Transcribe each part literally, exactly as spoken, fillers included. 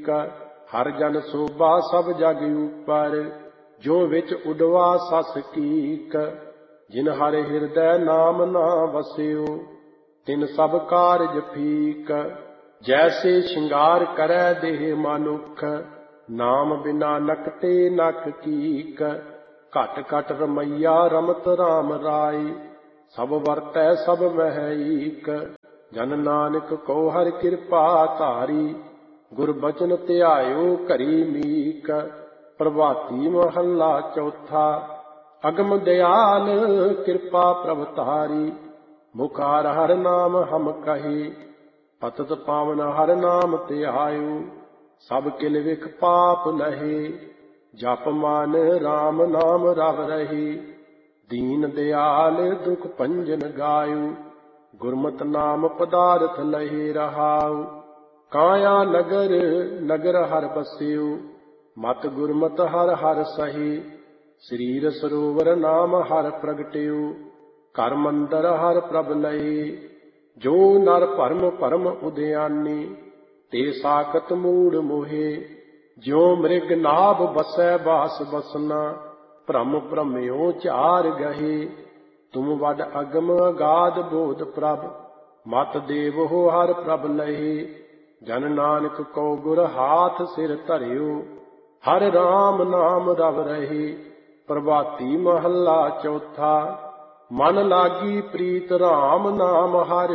हर जन शोभा सब जग ऊपर, जो विच उडवा सस कीक। जिन हर हृदय नाम ना वस्यो, तिन सब कारज फीक। जैसे श्रृंगार करै देह मनुख, नाम बिना नकटे नक कीक। घट घट रमैया रमत राम राय, सब वरतै सब मह ईक। जन नानक को हर कृपा धारी, गुर बचन ध्यायो घरी मीक। प्रभाती महला चौथा, अगम दयाल कृपा प्रभ तारी। मुखार हर नाम हम कहे, पतत पावन हर नाम ध्यायो। सब किल विख पाप लहे, जप मान राम नाम रव रहे। दीन दयाल दुख भंजन गायो, गुरमत नाम पदार्थ लहे रहाओ। काया नगर नगर हर बस्यो, मत गुरमत हर हर सहे। शरीर सरोवर नाम हर प्रगट्यो, घर मंदर हर प्रभ लहे। जो नर भरम भरम उद्यानी, ते साकत मूढ़ मोहे। ज्यों मृग नाभ बसै बास बसना, भ्रम भ्रम्यो चार गहे। तुम वड अगम अगाध बोध प्रभ, मत देव हो हर प्रभ लहे। जन नानक को गुर हाथ सिर धरियो, हर राम नाम रव रहे। प्रभाती महला चौथा, मन लागी प्रीत राम नाम हर।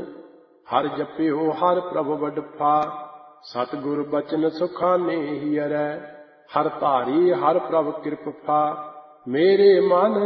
हर जप्यो हर प्रभ वडफा, सतगुर बचन सुखाने हियरै। हर धारी हर प्रभ कृपा, मेरे मन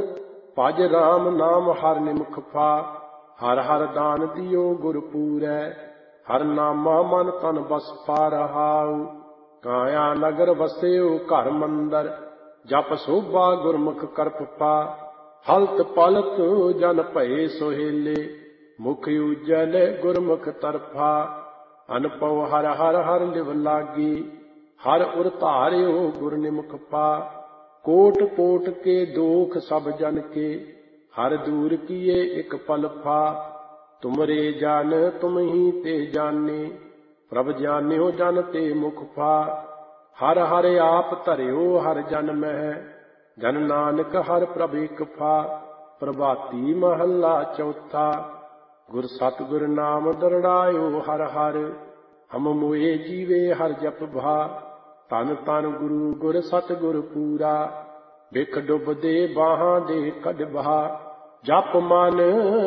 भज राम नाम हर निमुख फा। हर हर दान दियो गुर पूरै, हर नामा मन तन बस पा रहाऊ। काया नगर वस्यो घर मंदर, जप शोभा गुरमुख करपा। हलत पलत जन भये सोहेले, मुख उजल गुरमुख तरफा। अनपव हर हर हर लिव लागी, हर उर धार्यो गुर निमुख पा। कोट कोट के दोख सब जन के, हर दूर किए एक पल फा। तुमरे जान तुम ही ते जाने, प्रभ जान्यो जन ते मुख फा। हर हर आप धरियो हर जन मह, जन नानक हर प्रभ एक फा। प्रभाती महला चौथा, गुर सतगुर नाम दरड़ायो हर हर। हम मोए जीवे हर जप भा, तन तन गुरु गुर सतगुर पूरा। बिख डुब दे बाहां दे कढ बहा, जप मन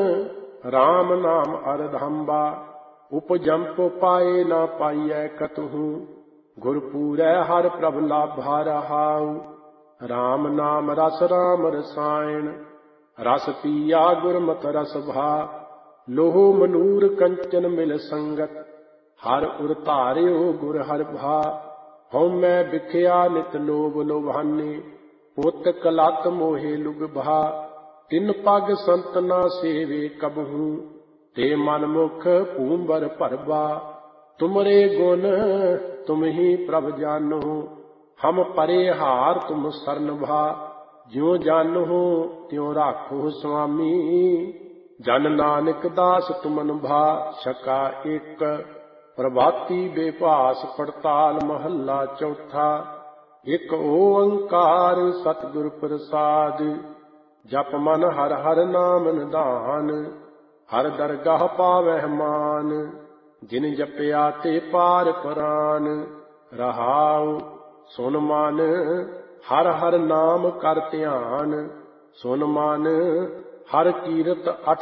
राम नाम अरधंबा। उपजंप पाए ना पाइयै कतहु, गुर पूरै हर प्रभ लाभा रहाऊ। राम नाम रस राम रसायन, रस पिया गुरमत रस भा। लोह मनूर कंचन मिल संगत, हर उर धार्यो गुर हर भा। हਉ मैं बिखिया नित लोभ लोभाने, पुत कलत मोहे लुग भा। तिन पग संत ना सेवे कबहू, ते मन मुख भूंबर भरबा। तुमरे गुण तुम ही प्रभ जानो, हम परे हार तुम सरन भा। ज्यों जानो त्यों राखो स्वामी, जन नानक दास तुमन भा। छका एक, प्रभाती बेभास पड़ताल महला चौथा। एक ओंकार सतगुर प्रसाद, जप मन हर हर नाम निधान। हर दरगाह पावह मान, जिन जपया ते पार परान। रहाउ सुन मन हर हर नाम कर ध्यान, सुन मन हर कीरत अठ